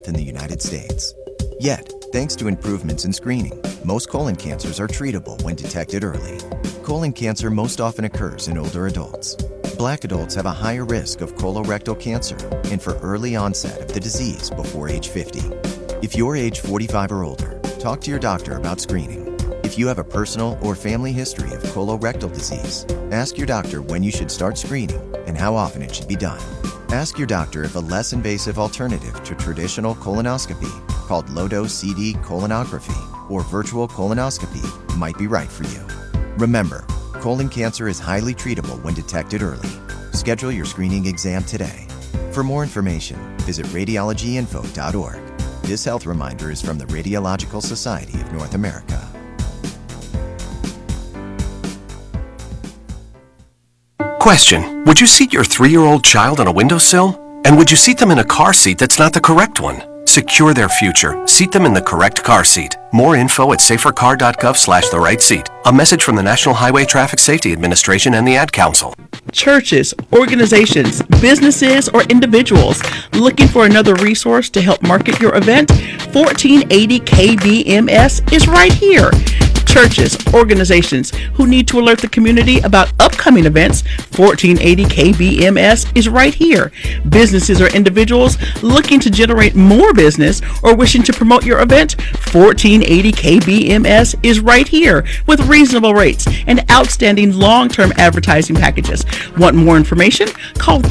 in the United States. Yet, thanks to improvements in screening, most colon cancers are treatable when detected early. Colon cancer most often occurs in older adults. Black adults have a higher risk of colorectal cancer and for early onset of the disease before age 50. If you're age 45 or older, talk to your doctor about screening. If you have a personal or family history of colorectal disease, ask your doctor when you should start screening and how often it should be done. Ask your doctor if a less invasive alternative to traditional colonoscopy, called low-dose CD colonography or virtual colonoscopy, might be right for you. Remember, colon cancer is highly treatable when detected early. Schedule your screening exam today. For more information, visit radiologyinfo.org. This health reminder is from the Radiological Society of North America. Question: would you seat your 3-year-old child on a windowsill? And would you seat them in a car seat that's not the correct one? Secure their future. Seat them in the correct car seat. More info at safercar.gov/the-right-seat. A message from the National Highway Traffic Safety Administration and the Ad Council. Churches, organizations, businesses, or individuals looking for another resource to help market your event? 1480 KBMS is right here. Churches, organizations who need to alert the community about upcoming events, 1480 KBMS is right here. Businesses or individuals looking to generate more business or wishing to promote your event, 1480 KBMS is right here with reasonable rates and outstanding long-term advertising packages. Want more information? Call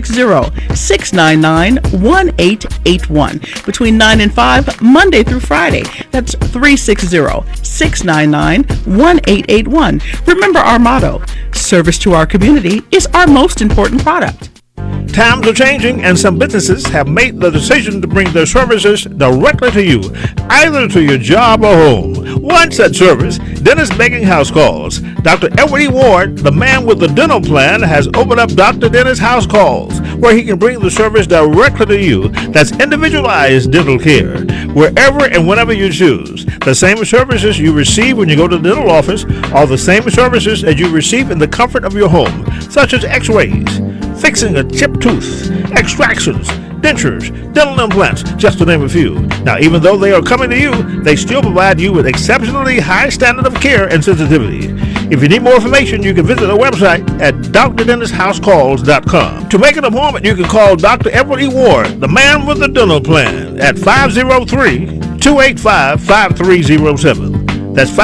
360-699-1881 between 9 and 5, Monday through Friday. That's 360-699-1881. Remember our motto: service to our community is our most important product. Times are changing, and some businesses have made the decision to bring their services directly to you, either to your job or home. One such service, Dentist Making House Calls. Dr. Edward E. Ward, the man with the dental plan, has opened up Dr. Dentist House Calls, where he can bring the service directly to you. That's individualized dental care, wherever and whenever you choose. The same services you receive when you go to the dental office are the same services that you receive in the comfort of your home, such as x-rays, fixing a chipped tooth, extractions, dentures, dental implants, just to name a few. Now, even though they are coming to you, they still provide you with exceptionally high standard of care and sensitivity. If you need more information, you can visit our website at drdentisthousecalls.com. To make an appointment, you can call Dr. Edward E. Ward, the man with the dental plan, at 503-285-5307. That's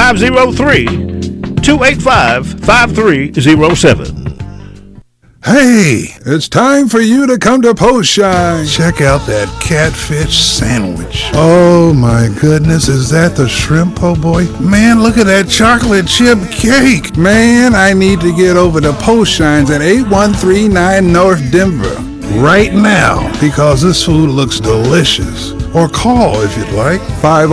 503-285-5307. Hey, it's time for you to come to Post Shine. Check out that catfish sandwich. Oh my goodness, is that the shrimp po' boy? Man, look at that chocolate chip cake. Man, I need to get over to Post Shines at 8139 North Denver right now because this food looks delicious. Or call if you'd like,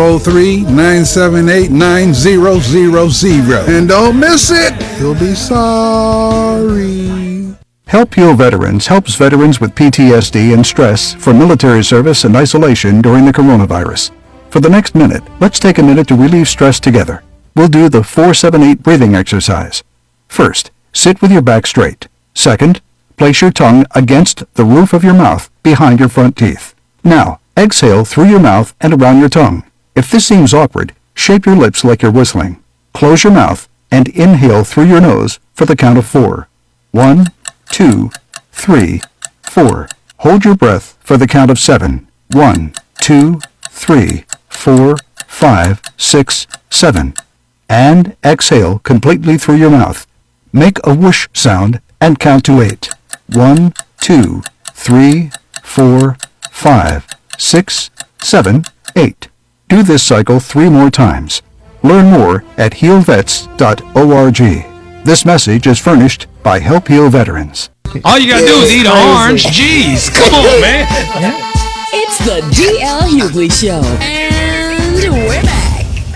503-978-9000. And don't miss it, you'll be sorry. Help Heal Veterans helps veterans with PTSD and stress from military service and isolation during the coronavirus. For the next minute, let's take a minute to relieve stress together. We'll do the 4-7-8 breathing exercise. First, sit with your back straight. Second, place your tongue against the roof of your mouth behind your front teeth. Now, exhale through your mouth and around your tongue. If this seems awkward, shape your lips like you're whistling. Close your mouth and inhale through your nose for the count of 4. 1, 2, 3, 4. Hold your breath for the count of 7. 1, 2, 3, 4, 5, 6, 7. And exhale completely through your mouth. Make a whoosh sound and count to 8. 1, 2, 3, 4, 5, 6, 7, 8. Do this cycle 3 more times. Learn more at healvets.org. This message is furnished by Help Heal Veterans. All you gotta do is eat an orange. Jeez, come on, man. It's the D.L. Hughley Show. And we're